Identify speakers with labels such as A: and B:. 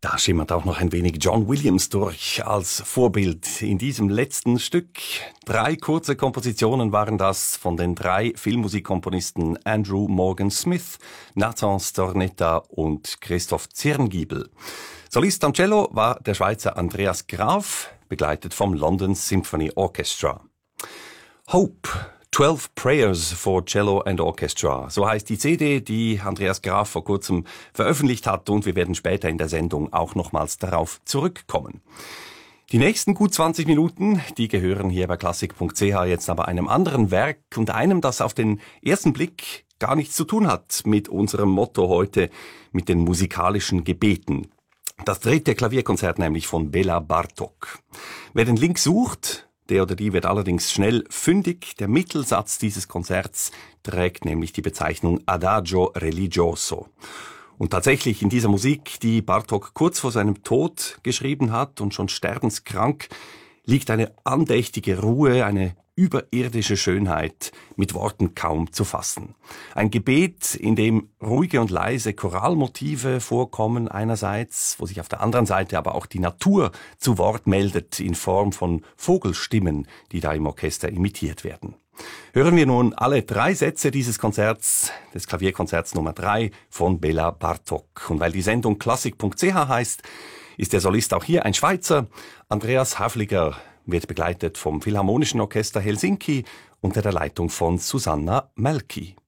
A: Da schimmert auch noch ein wenig John Williams durch als Vorbild in diesem letzten Stück. 3 kurze Kompositionen waren das von den 3 Filmmusikkomponisten Andrew Morgan Smith, Nathan Stornetta und Christoph Zirngiebel. Solist am Cello war der Schweizer Andreas Graf, begleitet vom London Symphony Orchestra. Hope. 12 Prayers for Cello and Orchestra. So heißt die CD, die Andreas Graf vor kurzem veröffentlicht hat, und wir werden später in der Sendung auch nochmals darauf zurückkommen. Die nächsten gut 20 Minuten, die gehören hier bei klassik.ch jetzt aber einem anderen Werk und einem, das auf den ersten Blick gar nichts zu tun hat mit unserem Motto heute, mit den musikalischen Gebeten. Das 3. Klavierkonzert nämlich von Bela Bartok. Wer den Link sucht, der oder die wird allerdings schnell fündig. Der Mittelsatz dieses Konzerts trägt nämlich die Bezeichnung Adagio Religioso. Und tatsächlich in dieser Musik, die Bartok kurz vor seinem Tod geschrieben hat und schon sterbenskrank, liegt eine andächtige Ruhe, eine überirdische Schönheit, mit Worten kaum zu fassen. Ein Gebet, in dem ruhige und leise Choralmotive vorkommen einerseits, wo sich auf der anderen Seite aber auch die Natur zu Wort meldet in Form von Vogelstimmen, die da im Orchester imitiert werden. Hören wir nun alle 3 Sätze dieses Konzerts, des Klavierkonzerts Nummer 3 von Bela Bartok. Und weil die Sendung klassik.ch heißt, ist der Solist auch hier ein Schweizer. Andreas Havliger wird begleitet vom Philharmonischen Orchester Helsinki unter der Leitung von Susanna Mälkki.